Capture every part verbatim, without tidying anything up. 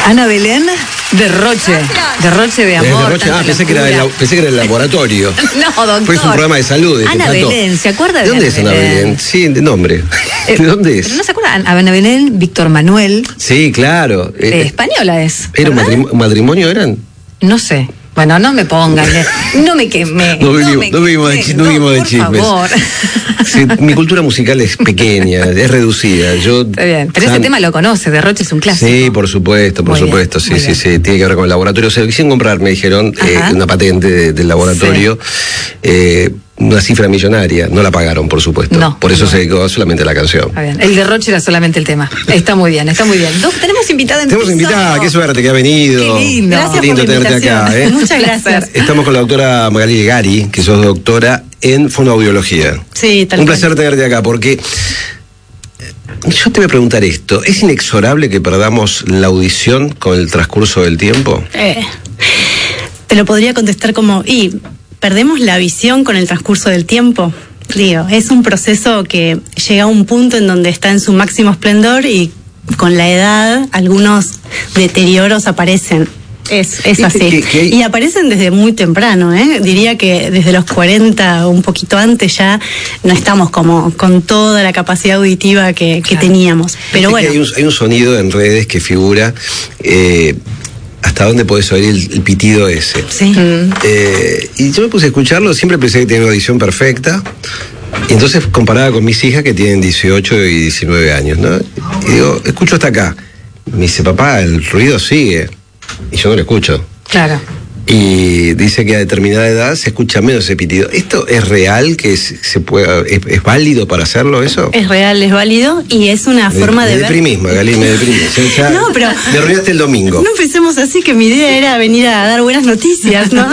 Ana Belén, derroche. Derroche de amor. Derroche, ah, pensé que, era el, pensé que era el laboratorio. No, doctor. Pues es un programa de salud. Ana Belén, ¿se acuerda de, ¿De dónde Ana es Ana Belén? Belén? Sí, de nombre. Eh, ¿De dónde es? ¿Pero no se acuerdan? Ana Belén, Víctor Manuel. Sí, claro. Eh, Eh, española es. ¿Era un ¿verdad? matrimonio, matrimonio eran? No sé. Bueno, no me pongan, eh. no me quemé. No vivimos, me no vivimos de, quemé, chi- no vivimos de por chismes. favor. Sí, mi cultura musical es pequeña, es reducida. Yo, Está bien, pero ese San- tema lo conoce, Derroche es un clásico. Sí, por supuesto, por Muy bien, supuesto, sí, muy sí, bien. sí, tiene que ver con el laboratorio. Se lo quisieron comprar, me dijeron, eh, Ajá. una patente de- del laboratorio, eh, una cifra millonaria, no la pagaron, por supuesto. No, por eso no. se dedicó solamente a la canción. Está bien. El derroche era solamente el tema. Está muy bien, está muy bien. Doc, tenemos invitada en Tenemos piso. invitada, qué suerte que ha venido. Qué lindo. Gracias Qué lindo por la tenerte invitación. acá, ¿eh? Muchas gracias. Estamos con la doctora Magali Gari, que sos doctora en fonoaudiología. Sí, tal Un cual. placer tenerte acá, porque yo te voy a preguntar esto. ¿Es inexorable que perdamos la audición con el transcurso del tiempo? Eh, te lo podría contestar como, y perdemos la visión con el transcurso del tiempo. Digo, es un proceso que llega a un punto en donde está en su máximo esplendor y con la edad algunos deterioros aparecen. Es, es Viste así. que- que hay- Y aparecen desde muy temprano, ¿eh? Diría que desde los cuarenta o un poquito antes ya no estamos como con toda la capacidad auditiva que, que Claro. teníamos. Pero Viste que bueno. Hay un, hay un sonido en redes que figura eh, hasta dónde podés oír el, el pitido ese. Sí. Mm. Eh, y yo me puse a escucharlo, siempre pensé que tenía una audición perfecta. Y entonces comparaba con mis hijas que tienen dieciocho y diecinueve años, ¿no? Y digo, escucho hasta acá. Me dice, papá, el ruido sigue. Y yo no lo escucho. Claro. Y dice que a determinada edad se escucha menos ese pitido. ¿Esto es real? que se, se pueda, es, es válido para hacerlo eso? Es real, es válido y es una Me- forma me de ver. deprimís, Magali, me deprimís. Ya- ya No, pero- me arruinaste el domingo. No empecemos así, que mi idea era venir a dar buenas noticias, ¿no?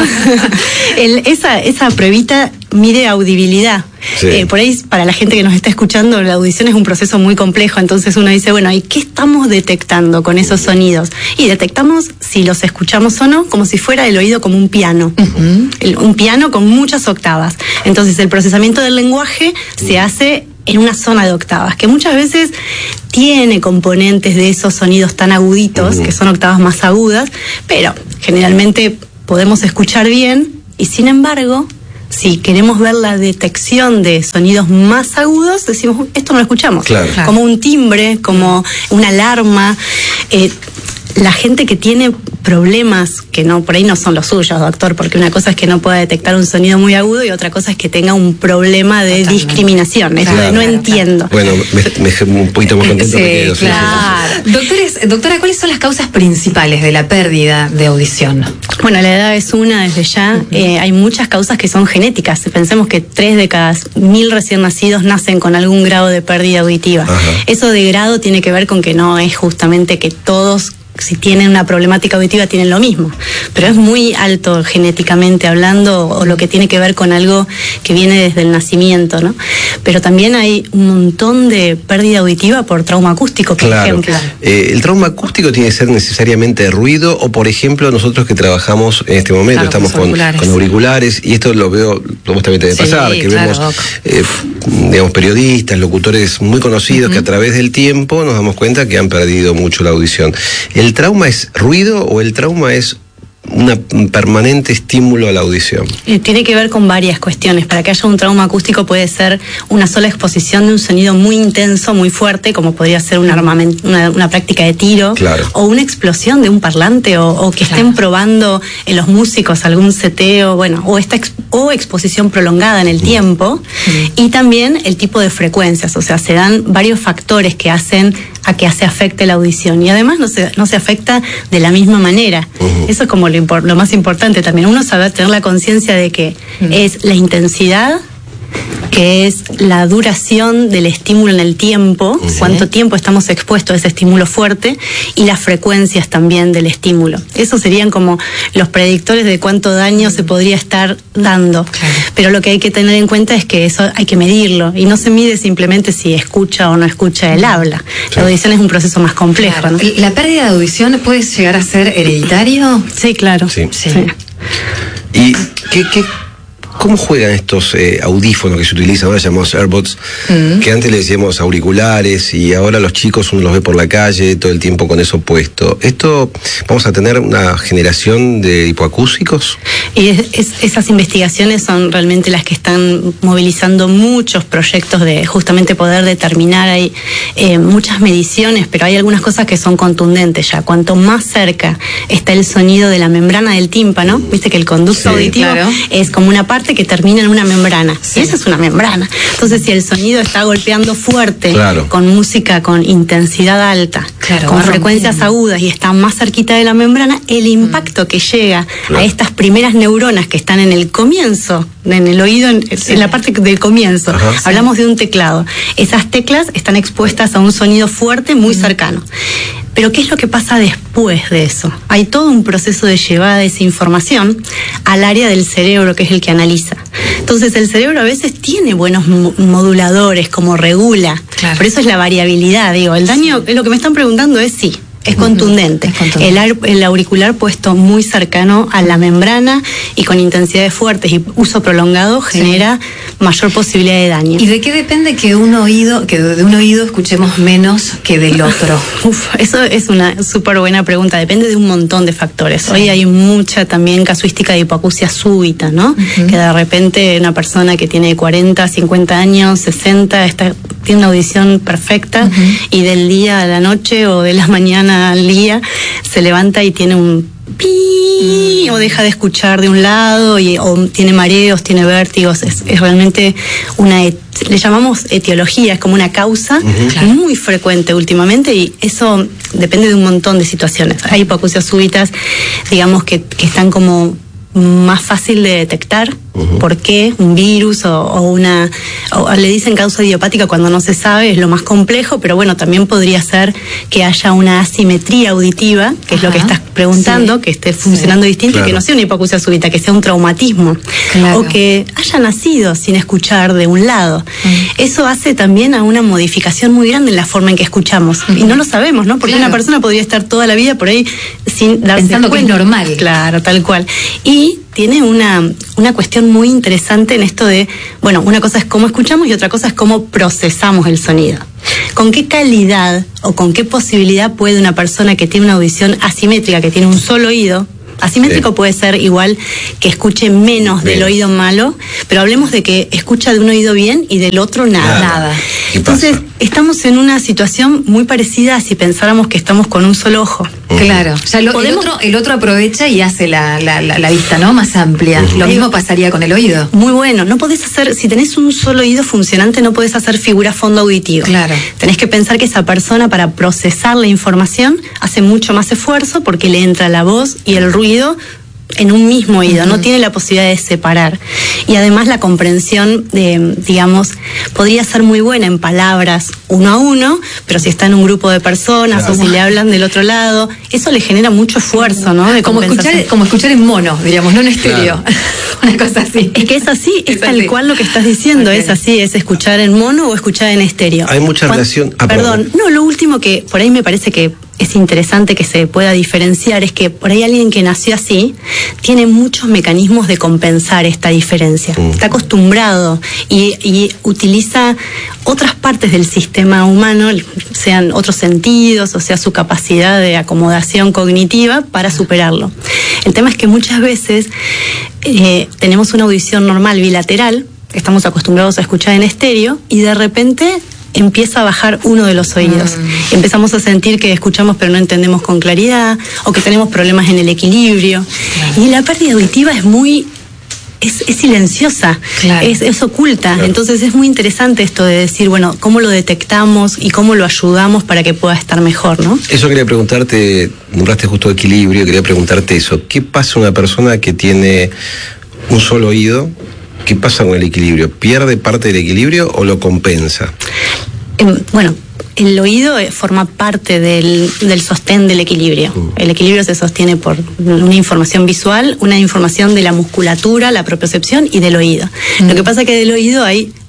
El- esa, esa pruebita mide audibilidad. Sí. Eh, por ahí, para la gente que nos está escuchando, la audición es un proceso muy complejo, entonces uno dice, bueno, ¿y qué estamos detectando con esos sonidos? Y detectamos si los escuchamos o no, como si fuera el oído como un piano. El- un piano con muchas octavas. Entonces, el procesamiento del lenguaje se hace en una zona de octavas, que muchas veces tiene componentes de esos sonidos tan aguditos, Ujú. que son octavas más agudas, pero generalmente podemos escuchar bien y sin embargo, si queremos ver la detección de sonidos más agudos, decimos, "Uh, esto no lo escuchamos". Claro. Claro. Como un timbre, como una alarma. eh, la gente que tiene problemas que no por ahí no son los suyos, doctor, porque una cosa es que no pueda detectar un sonido muy agudo y otra cosa es que tenga un problema de Totalmente. discriminación. Eso de Claro, no claro, entiendo. Bueno, me, me dejé un poquito más contento. Sí, me quedo, sí, sí, sí, sí. claro. Doctores, doctora, ¿cuáles son las causas principales de la pérdida de audición? Bueno, la edad es una desde ya. Eh, hay muchas causas que son genéticas. Pensemos que tres de cada mil recién nacidos nacen con algún grado de pérdida auditiva. Ajá. Eso de grado tiene que ver con que no es justamente que todos, si tienen una problemática auditiva, tienen lo mismo. Pero es muy alto genéticamente hablando, o lo que tiene que ver con algo que viene desde el nacimiento, ¿no? Pero también hay un montón de pérdida auditiva por trauma acústico, por Claro. ejemplo. Eh, ¿El trauma acústico tiene que ser necesariamente ruido? O, por ejemplo, nosotros que trabajamos en este momento, Claro, estamos con con, auriculares. con auriculares, y esto lo veo, vos también te debe Sí, pasar, que claro, vemos, Doc. eh, digamos, periodistas, locutores muy conocidos que a través del tiempo nos damos cuenta que han perdido mucho la audición. ¿El trauma es ruido o el trauma es una- un permanente estímulo a la audición? Eh, Tiene que ver con varias cuestiones. Para que haya un trauma acústico puede ser una sola exposición de un sonido muy intenso, muy fuerte, como podría ser un armamen- una, una práctica de tiro, Claro. o una explosión de un parlante, o, o que Claro. estén probando en los músicos algún seteo, bueno, o esta ex- o exposición prolongada en el tiempo, y también el tipo de frecuencias. O sea, se dan varios factores que hacen a que se afecte la audición, y además no se, no se afecta de la misma manera. Ujú. Eso es como lo, impor- lo más importante también. Uno sabe tener la conciencia de que Mm. es la intensidad, que es la duración del estímulo en el tiempo, Sí. cuánto tiempo estamos expuestos a ese estímulo fuerte, y las frecuencias también del estímulo. Esos serían como los predictores de cuánto daño se podría estar dando. Claro. Pero lo que hay que tener en cuenta es que eso hay que medirlo, y no se mide simplemente si escucha o no escucha el habla. La audición es un proceso más complejo, Claro. ¿no? ¿La pérdida de audición puede llegar a ser hereditario? Sí, claro. Sí. Sí. Sí. ¿Y qué, qué, ¿Cómo juegan estos eh, audífonos que se utilizan, ahora llamamos AirPods, mm. que antes le decíamos auriculares y ahora los chicos uno los ve por la calle todo el tiempo con eso puesto? ¿Esto vamos a tener una generación de hipoacúsicos? Y es, es, esas investigaciones son realmente las que están movilizando muchos proyectos de justamente poder determinar. Hay eh, muchas mediciones, pero hay algunas cosas que son contundentes ya. Cuanto más cerca está el sonido de la membrana del tímpano, viste que el conducto sí, auditivo claro. es como una parte que termina en una membrana. Sí. Y esa es una membrana. Entonces, si el sonido está golpeando fuerte, claro. con música con intensidad alta, claro, con frecuencias agudas y está más cerquita de la membrana, el impacto mm. que llega claro. a estas primeras neuronas que están en el comienzo, en el oído, en, sí. en la parte del comienzo, Ajá, hablamos sí. de un teclado. Esas teclas están expuestas a un sonido fuerte muy mm. cercano. Pero ¿qué es lo que pasa después de eso? Hay todo un proceso de llevada de esa información al área del cerebro, que es el que analiza. Entonces el cerebro a veces tiene buenos moduladores, como regula. Claro. Por eso es la variabilidad. Digo, el daño, sí. lo que me están preguntando es sí. Es contundente. Es contundente. El, el auricular puesto muy cercano a la membrana y con intensidades fuertes y uso prolongado genera sí. mayor posibilidad de daño. ¿Y de qué depende que un oído, que de un oído escuchemos menos que del otro? Uf, eso es una súper buena pregunta. Depende de un montón de factores. Sí. Hoy hay mucha también casuística de hipoacusia súbita, ¿no? Uh-huh. Que de repente una persona que tiene cuarenta, cincuenta años, sesenta, está, tiene una audición perfecta uh-huh. y del día a la noche o de la mañana al día se levanta y tiene un pi mm. o deja de escuchar de un lado y, o tiene mareos, tiene vértigos. Es, es realmente una, le llamamos etiología, es como una causa uh-huh. claro. muy frecuente últimamente y eso depende de un montón de situaciones. Hay hipoacusias súbitas, digamos que, que están como más fácil de detectar. Uh-huh. ¿Por qué? Un virus o, o una... O le dicen causa idiopática cuando no se sabe, es lo más complejo, pero bueno, también podría ser que haya una asimetría auditiva, que Ajá. es lo que estás preguntando, sí. que esté funcionando sí. distinto claro. y que no sea una hipoacusia súbita, que sea un traumatismo. Claro. O que haya nacido sin escuchar de un lado. Uh-huh. Eso hace también a una modificación muy grande en la forma en que escuchamos. Uh-huh. Y no lo sabemos, ¿no? Porque claro. una persona podría estar toda la vida por ahí sin darse Pensando cuenta. Que es normal. Claro, tal cual. Y tiene una, una cuestión muy interesante en esto de, bueno, una cosa es cómo escuchamos y otra cosa es cómo procesamos el sonido. ¿Con qué calidad o con qué posibilidad puede una persona que tiene una audición asimétrica, que tiene un solo oído, asimétrico sí. puede ser igual que escuche menos bien. Del oído malo, pero hablemos de que escucha de un oído bien y del otro nada. Nada. Entonces, pasa? Estamos en una situación muy parecida a si pensáramos que estamos con un solo ojo. Uh-huh. Claro. O sea, lo, el, otro, el otro aprovecha y hace la, la, la, la vista, ¿no? Más amplia. Uh-huh. Lo mismo pasaría con el oído. Muy bueno. No podés hacer, si tenés un solo oído funcionante, no podés hacer figura fondo auditivo. Claro. Tenés que pensar que esa persona, para procesar la información, hace mucho más esfuerzo porque le entra la voz y el ruido en un mismo oído, uh-huh. no tiene la posibilidad de separar. Y además la comprensión, de, digamos, podría ser muy buena en palabras uno a uno, pero si está en un grupo de personas claro. o si le hablan del otro lado, eso le genera mucho esfuerzo, ¿no? De como, escuchar, como escuchar en mono, diríamos, no en estéreo. Claro. Una cosa así. Es que es así, es, es tal así. Cual lo que estás diciendo, okay. es así, es escuchar en mono o escuchar en estéreo. Hay mucha Cuando, relación... Ah, perdón, perdón, no, lo último que por ahí me parece que es interesante que se pueda diferenciar es que por ahí alguien que nació así tiene muchos mecanismos de compensar esta diferencia. Uh-huh. Está acostumbrado y, y utiliza otras partes del sistema humano, sean otros sentidos o sea su capacidad de acomodación cognitiva para superarlo. El tema es que muchas veces eh, tenemos una audición normal bilateral, estamos acostumbrados a escuchar en estéreo y de repente empieza a bajar uno de los oídos. Mm. Empezamos a sentir que escuchamos pero no entendemos con claridad o que tenemos problemas en el equilibrio. Claro. Y la pérdida auditiva es muy... Es, es silenciosa, claro. es, es oculta. Claro. Entonces es muy interesante esto de decir, bueno, cómo lo detectamos y cómo lo ayudamos para que pueda estar mejor, ¿no? Eso quería preguntarte, nombraste justo equilibrio, quería preguntarte eso. ¿Qué pasa una persona que tiene un solo oído? ¿Qué pasa con el equilibrio? ¿Pierde parte del equilibrio o lo compensa? Eh, bueno, el oído forma parte del, del sostén del equilibrio. Uh. El equilibrio se sostiene por una información visual, una información de la musculatura, la propiocepción y del oído. Uh. Lo que pasa es que del oído hay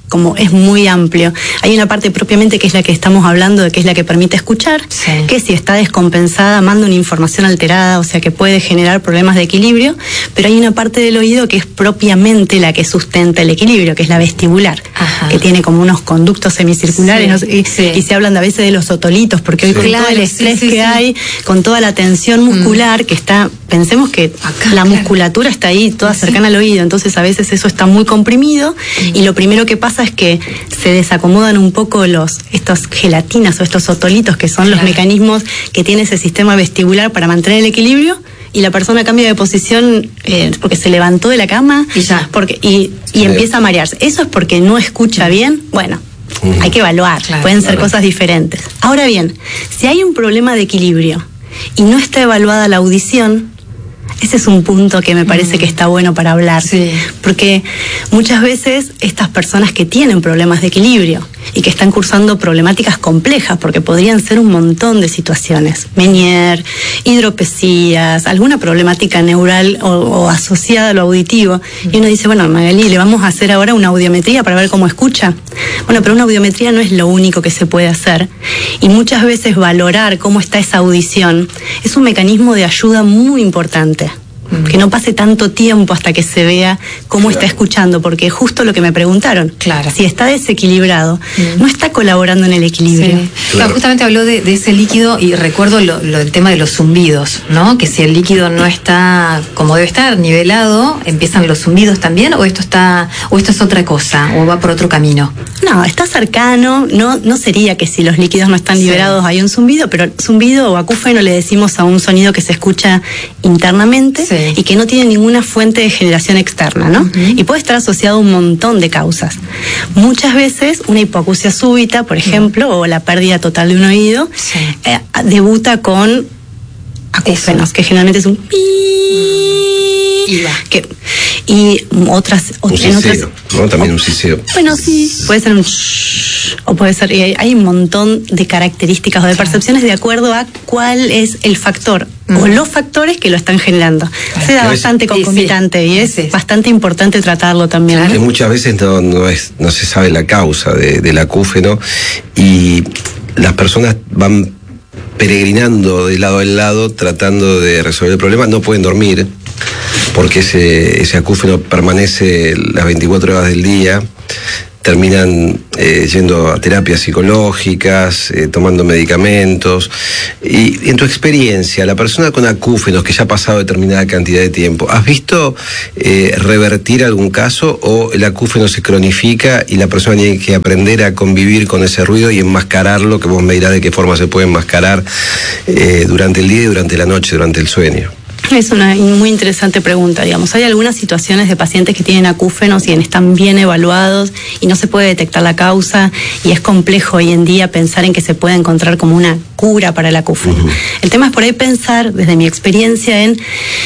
como es muy amplio. Hay una parte propiamente que es la que estamos hablando, de que es la que permite escuchar, sí. que si está descompensada manda una información alterada, o sea que puede generar problemas de equilibrio, pero hay una parte del oído que es propiamente la que sustenta el equilibrio, que es la vestibular, Ajá. que tiene como unos conductos semicirculares, sí, ¿no? y, sí. y se hablan a veces de los otolitos, porque hoy sí. con claro, todo el estrés sí, sí, que sí. hay, con toda la tensión muscular mm. que está, pensemos que Acá, la musculatura claro. está ahí toda sí. cercana al oído, entonces a veces eso está muy comprimido mm. y lo primero que pasa es que se desacomodan un poco los estos gelatinas o estos otolitos que son claro. los mecanismos que tiene ese sistema vestibular para mantener el equilibrio, y la persona cambia de posición eh, porque se levantó de la cama y, ya. porque, y, y empieza a marearse. Eso es porque no escucha bien. Bueno, uh-huh. hay que evaluar, claro, pueden ser claro. cosas diferentes. Ahora bien, si hay un problema de equilibrio y no está evaluada la audición, ese es un punto que me parece mm. que está bueno para hablar, sí. porque muchas veces estas personas que tienen problemas de equilibrio y que están cursando problemáticas complejas, porque podrían ser un montón de situaciones, Meniere, hidropesías, alguna problemática neural o, o asociada a lo auditivo, mm. y uno dice, bueno, Magali, le vamos a hacer ahora una audiometría para ver cómo escucha. Bueno, pero una audiometría no es lo único que se puede hacer, y muchas veces valorar cómo está esa audición es un mecanismo de ayuda muy importante. Que no pase tanto tiempo hasta que se vea cómo claro. está escuchando, porque justo lo que me preguntaron, claro. si está desequilibrado, mm. no está colaborando en el equilibrio. Sí. Claro. Claro, justamente habló de, de ese líquido y recuerdo lo, lo, el tema de los zumbidos, ¿no? Que si el líquido no está como debe estar, nivelado, empiezan los zumbidos también, o esto está, o esto es otra cosa, o va por otro camino. No, está cercano, no, no sería que si los líquidos no están liberados sí. hay un zumbido, pero zumbido o acúfeno le decimos a un sonido que se escucha internamente. Sí. Y que no tiene ninguna fuente de generación externa, ¿no? Uh-huh. Y puede estar asociado a un montón de causas. Muchas veces una hipoacusia súbita, por ejemplo, uh-huh. o la pérdida total de un oído, sí. eh, debuta con acúfenos, Eso. que generalmente es un pi y va. Que, y otras, un en siseo, otras, ¿no? También un siseo. Bueno, sí, puede ser un shh, o puede ser, hay, hay un montón de características o de percepciones de acuerdo a cuál es el factor mm. o los factores que lo están generando. Claro. Se da que bastante veces, concomitante sí, sí. y es sí. bastante importante tratarlo también. Claro. Que muchas veces no, no, es, no se sabe la causa de, del acúfeno y las personas van peregrinando de lado en lado tratando de resolver el problema, no pueden dormir porque ese, ese acúfeno permanece las veinticuatro horas del día, terminan eh, yendo a terapias psicológicas, eh, tomando medicamentos. Y en tu experiencia, la persona con acúfenos que ya ha pasado determinada cantidad de tiempo, ¿has visto eh, revertir algún caso o el acúfeno se cronifica y la persona tiene que aprender a convivir con ese ruido y enmascararlo, que vos me dirás de qué forma se puede enmascarar eh, durante el día y durante la noche, durante el sueño? Es una muy interesante pregunta, digamos. Hay algunas situaciones de pacientes que tienen acúfenos y están bien evaluados y no se puede detectar la causa y es complejo hoy en día pensar en que se puede encontrar como una cura para el acúfeno. Uh-huh. El tema es por ahí pensar, desde mi experiencia, en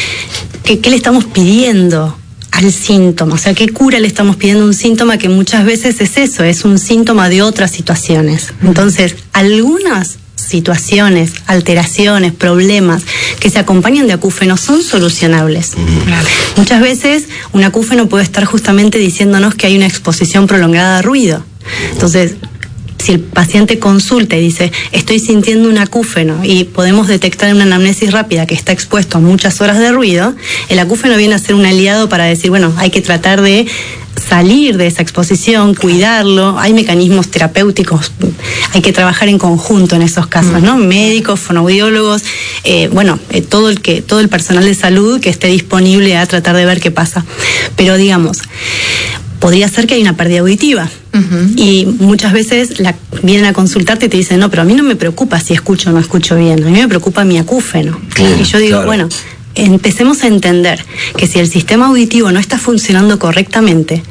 que, qué le estamos pidiendo al síntoma, o sea, qué cura le estamos pidiendo a un síntoma que muchas veces es eso, es un síntoma de otras situaciones. Entonces, algunas situaciones, alteraciones, problemas que se acompañan de acúfenos son solucionables. Claro. Muchas veces un acúfeno puede estar justamente diciéndonos que hay una exposición prolongada a ruido. Entonces, si el paciente consulta y dice, estoy sintiendo un acúfeno y podemos detectar en una anamnesis rápida que está expuesto a muchas horas de ruido, el acúfeno viene a ser un aliado para decir, bueno, hay que tratar de salir de esa exposición, cuidarlo, hay mecanismos terapéuticos, hay que trabajar en conjunto en esos casos, ¿no? Médicos, fonoaudiólogos, eh, bueno, eh, todo el que, todo el personal de salud que esté disponible a tratar de ver qué pasa. Pero digamos, podría ser que hay una pérdida auditiva. Uh-huh. Y muchas veces la, vienen a consultarte y te dicen, no, pero a mí no me preocupa si escucho o no escucho bien, a mí me preocupa mi acúfeno. Uh-huh. Y yo digo, claro. bueno, empecemos a entender que si el sistema auditivo no está funcionando correctamente,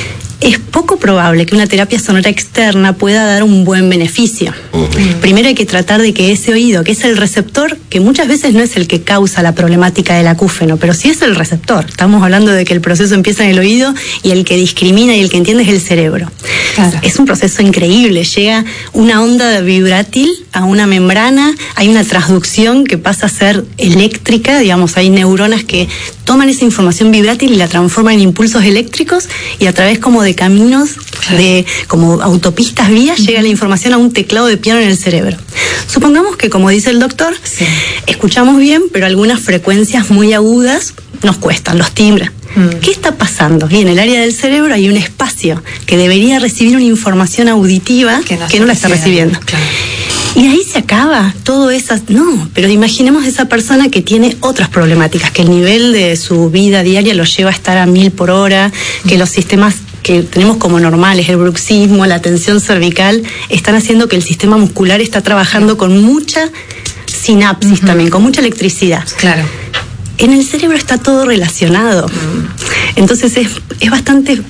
es poco probable que una terapia sonora externa pueda dar un buen beneficio. Uh-huh. Primero hay que tratar de que ese oído, que es el receptor, que muchas veces no es el que causa la problemática del acúfeno, pero sí es el receptor. Estamos hablando de que el proceso empieza en el oído y el que discrimina y el que entiende es el cerebro. Claro. Es un proceso increíble. Llega una onda vibrátil a una membrana, hay una transducción que pasa a ser eléctrica, digamos, hay neuronas que toman esa información vibrátil y la transforman en impulsos eléctricos y a través como de de caminos, claro, de como autopistas, vías, uh-huh, llega la información a un teclado de piano en el cerebro. Supongamos que, como dice el doctor, sí, escuchamos bien, pero algunas frecuencias muy agudas nos cuestan, los timbres. Mm. ¿Qué está pasando? Bien, en el área del cerebro hay un espacio que debería recibir una información auditiva que no, que no la está recibiendo. Claro. Y ahí se acaba todo eso. No, pero imaginemos esa persona que tiene otras problemáticas, que el nivel de su vida diaria lo lleva a estar a mil por hora, mm, que los sistemas que tenemos como normales, el bruxismo, la tensión cervical, están haciendo que el sistema muscular está trabajando con mucha sinapsis, uh-huh, también, con mucha electricidad. Claro. En el cerebro está todo relacionado. Uh-huh. Entonces es, es bastante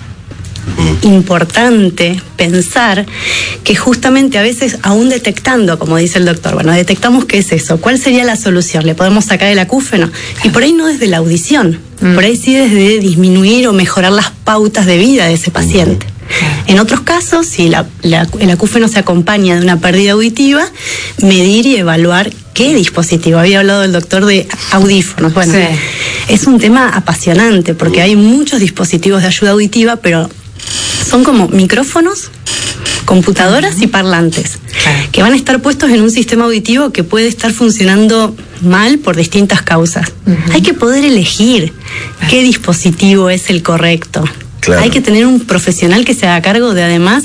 importante pensar que justamente a veces, aún detectando, como dice el doctor, bueno, detectamos qué es eso, ¿cuál sería la solución? ¿Le podemos sacar el acúfeno? Y por ahí no desde la audición, mm, por ahí sí desde disminuir o mejorar las pautas de vida de ese paciente. En otros casos, si la, la, el acúfeno se acompaña de una pérdida auditiva, medir y evaluar qué dispositivo. Había hablado el doctor de audífonos. Bueno, sí, es un tema apasionante porque hay muchos dispositivos de ayuda auditiva, pero son como micrófonos, computadoras, uh-huh, y parlantes, claro, que van a estar puestos en un sistema auditivo que puede estar funcionando mal por distintas causas. Uh-huh. Hay que poder elegir qué dispositivo es el correcto. Claro. Hay que tener un profesional que se haga cargo de, además,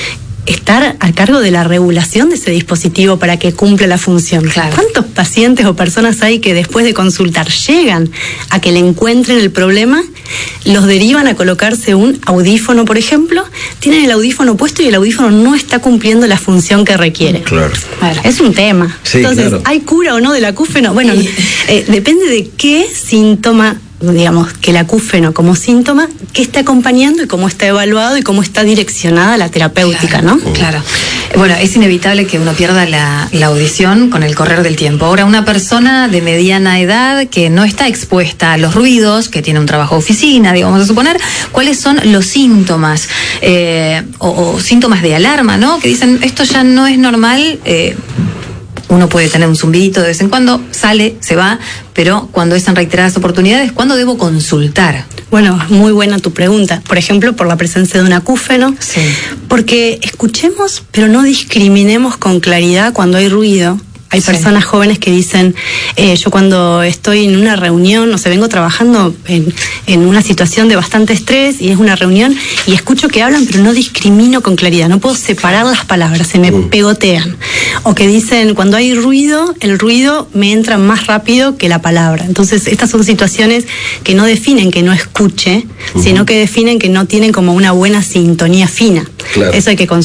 estar a cargo de la regulación de ese dispositivo para que cumpla la función. Claro. ¿Cuántos pacientes o personas hay que después de consultar llegan a que le encuentren el problema, los derivan a colocarse un audífono, por ejemplo, tienen el audífono puesto y el audífono no está cumpliendo la función que requiere? Claro. Bueno, es un tema. Sí, entonces, claro. ¿hay cura o no del acúfeno? Bueno, sí, eh, depende de qué síntoma, digamos, que el acúfeno como síntoma, qué está acompañando y cómo está evaluado y cómo está direccionada la terapéutica, claro, ¿no? Claro. Bueno, es inevitable que uno pierda la, la audición con el correr del tiempo. Ahora, una persona de mediana edad que no está expuesta a los ruidos, que tiene un trabajo de oficina, digamos, a suponer, ¿cuáles son los síntomas? Eh, o, o síntomas de alarma, ¿no? Que dicen, esto ya no es normal. eh, Uno puede tener un zumbidito de vez en cuando, sale, se va, pero cuando es en reiteradas oportunidades, ¿cuándo debo consultar? Bueno, muy buena tu pregunta. Por ejemplo, por la presencia de un acúfeno. Sí. Porque escuchemos, pero no discriminemos con claridad cuando hay ruido. Hay sí, personas jóvenes que dicen, eh, yo cuando estoy en una reunión, o sea, vengo trabajando en, en una situación de bastante estrés y es una reunión y escucho que hablan, pero no discrimino con claridad, no puedo separar las palabras, se me uh. pegotean. O que dicen, cuando hay ruido, el ruido me entra más rápido que la palabra. Entonces, estas son situaciones que no definen que no escuche, uh-huh, sino que definen que no tienen como una buena sintonía fina. Claro. Eso hay que consultar.